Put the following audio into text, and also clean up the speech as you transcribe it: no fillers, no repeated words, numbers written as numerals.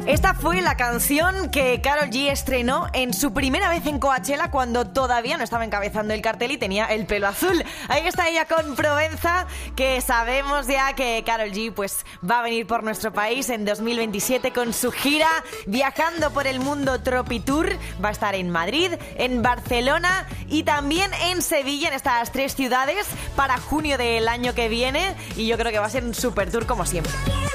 Esta fue la canción que Karol G estrenó en su primera vez en Coachella cuando todavía no estaba encabezando el cartel y tenía el pelo azul. Ahí está ella con Provenza, que sabemos ya que Karol G pues va a venir por nuestro país en 2027 con su gira Viajando por el Mundo Tropitour. Va a estar en Madrid, en Barcelona y también en Sevilla, en estas 3 ciudades para junio del año que viene, y yo creo que va a ser un super tour como siempre.